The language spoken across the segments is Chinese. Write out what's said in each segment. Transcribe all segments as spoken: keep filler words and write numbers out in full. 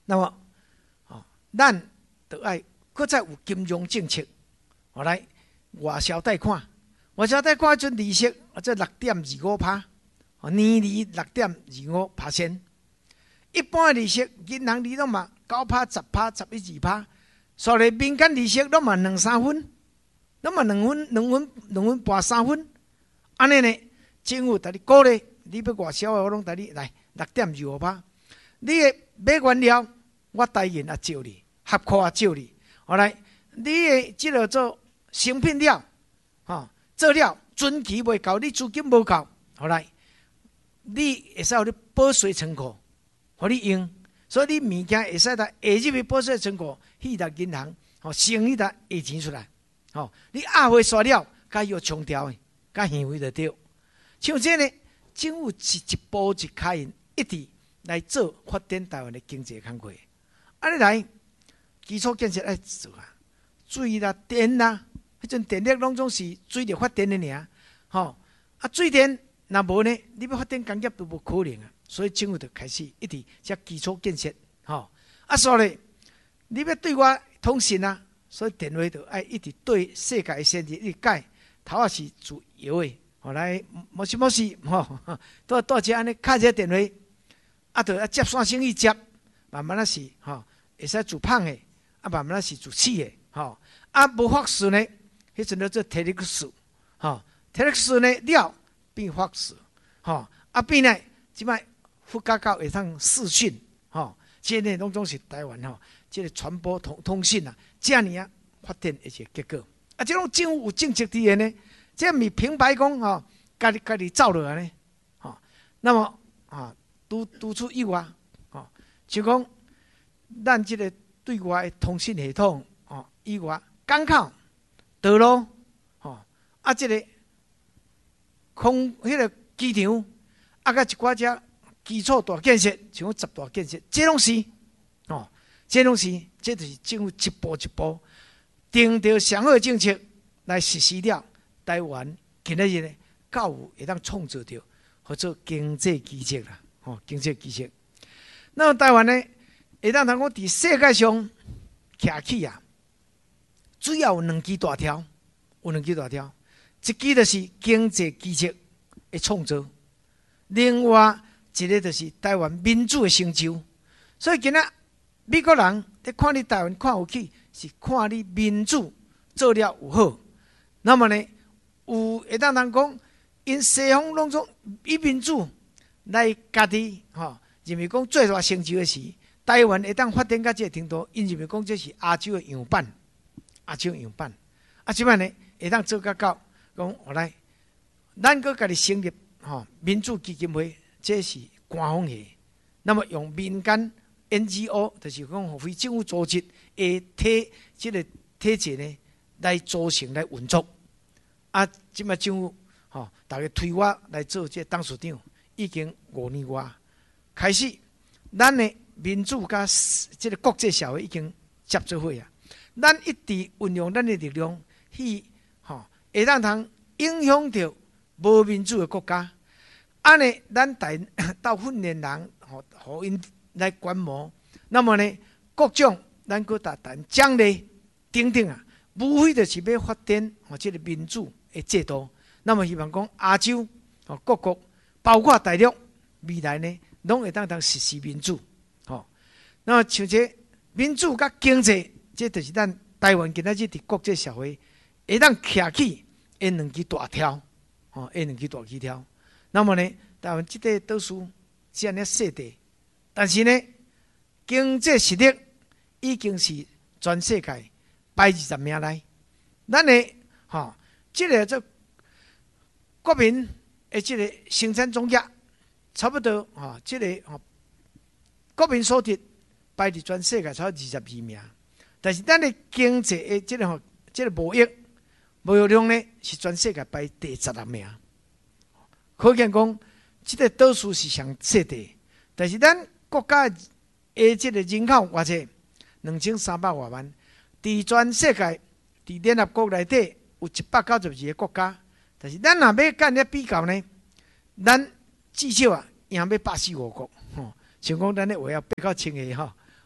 那么，哦，咱就爱搁再有金融政策，哦来外销贷款，外销贷款阵利息啊，这六点二五趴，哦年利六点二五趴先。一般的利息，银行利拢嘛九趴、十趴、十一二趴，所以民间利息拢嘛两三分，拢嘛两分、两分、两分半、三分。安尼呢，政府带你鼓励，你要外销的，我拢带你来六点二五趴。你的买原料，我台银也借你，合库也借你。后来，你的即个做成品料，吼，做料准期未到，你资金无够，后来，你会使有你保税仓库，互你用。所以你物件会使来下入去保税仓库，去达银行，吼，生意达下钱出来，吼，你压货刷了，甲有冲调的，甲现费就对。像这呢，政府是一步一脚印，一直来做发展台湾的经济工作。安尼来，基础建设爱做啊，水啦、电啦，迄阵电力拢总是水力发电的尔，吼啊，水电若无呢，你要发展工业都无可能啊。所以政府就开始一直遮基础建设，吼啊，所以你要对我通信啊，所以电话就爱一直对世界的先进一直改，头啊是自摇的，后来某时某时吼，到到遮安尼敲一个电话，啊，就啊接线生意接，慢慢啊是吼会使自捧的，啊慢慢啊是自起的，吼啊无法式呢，迄阵叫做铁力式，吼铁力式呢了变法式，吼啊变呢即摆。附加到会当视讯，吼，这些拢总是台湾吼，这个传播通通信啊，这样啊发展一些结果。啊，这种政府有政策伫个呢，这毋是平白讲吼，家己家己走落来呢，吼。那么啊，拄拄出意外，吼，就讲咱这个对外的通信系统，吼，以外港口、道路，吼，啊，这个空迄个机场，啊，甲一寡只。基础大建设，像十大建设，这拢是，哦，这拢是，这就是政府一步一步定着上好的政策来实施了。台湾今仔日呢，教育会当创造着或做经济奇迹啦，哦，经济奇迹。那么台湾呢，会当通讲伫世界上徛起啊，主要有两支大条，有两支大条，一支就是经济奇迹的创造，另外。一个就是台湾民主的成就，所以今仔美国人在看你台湾看有起，是看你民主做了有好。那么呢，有会当人讲，因西方拢总以民主来家己吼，认为讲最大成就的是台湾会当发展到这个程度，因认为讲这是亚洲的样板，亚洲样板。啊，即摆呢会当做到到讲，我来，咱搁家己成立吼民主基金会。这是官方的，那么用民间 N G O， 就是讲非政府组织的体，这个体制呢来组成来运作。啊，即摆政府吼，大家推我来做这董事长，已经五年外开始，咱的民主甲这个国际社会已经接做伙啊。咱一直运用咱的力量去吼，会当通影响到无民主的国家。安尼，咱台到训练人，吼，互因来观摩。那么呢，各种咱搁达谈奖励等等啊，无非就是要发展吼这个民主的制度。那么希望讲亚洲吼各国，包括大陆，未来呢，拢会当当实施民主。吼，那么像这民主甲经济，这就是咱台湾今仔日伫国际社会会当徛起因两支大条，吼，因两支大旗条。那么呢，台湾这个岛屿这样的小地，但是呢，经济实力已经是全世界排二十名内。咱的吼，这个做国民的这个生产总额，差不多吼，这个吼国民所得排伫全世界差二十二名。但是咱的经济的这个吼，这个贸易贸易量呢，是全世界排第十六名。可见讲，这个岛屿是上小地，但是咱国家的这个人口偌济，两千三百多万，伫全世界，伫联合国内底有一百九十二个国家，但是咱若要甲人比较呢，咱至少啊赢要八十五国，吼，像讲咱咧话要八到千个吼，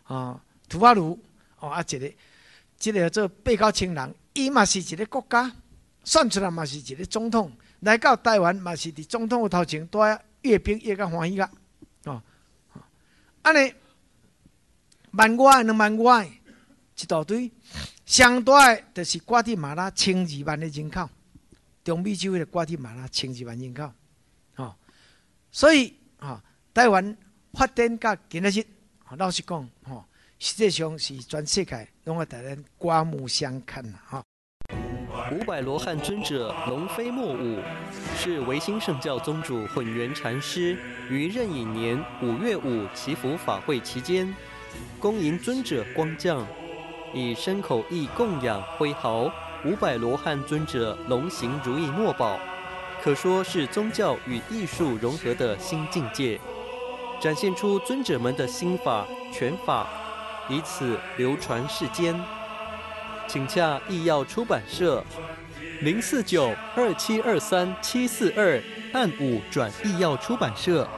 啊，图瓦卢哦啊，一个，这个做被告情人，伊嘛是一个国家，选出来嘛是一个总统，来到台湾嘛是伫总统头前带阅兵阅甲欢喜个，哦，安尼万外两万外一大堆，上大的就是瓜地马拉千二万的人口，中美洲的瓜地马拉千二万人口，哦，所以啊、哦，台湾发展到今仔日，老实讲，吼，实际上是全世界拢会带咱刮目相看啦，哈。 五百罗汉尊者龙飞莫舞，是维新圣教宗主混元禅师于壬寅年五月五祈福法会期间，恭迎尊者光降，以身口意供养挥毫五百罗汉尊者龙行如意墨宝，可说是宗教与艺术融合的新境界，展现出尊者们的心法拳法，以此流传世间。请洽艺耀出版社零四九二七二三七四二，按五转艺耀出版社。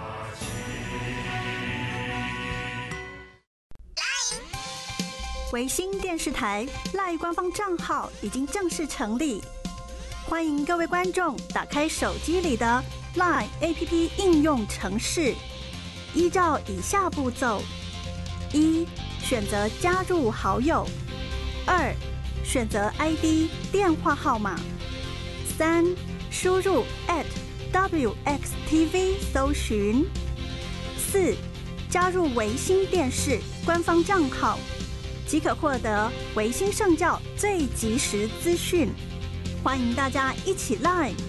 维新电视台 LINE 官方账号已经正式成立，欢迎各位观众打开手机里的 LINE A P P 应用程式，依照以下步骤：一、选择加入好友；二、选择 I D 电话号码；三、输入 at W X T V 搜寻；四、加入维新电视官方账号，即可获得维新圣教最及时资讯。欢迎大家一起 LINE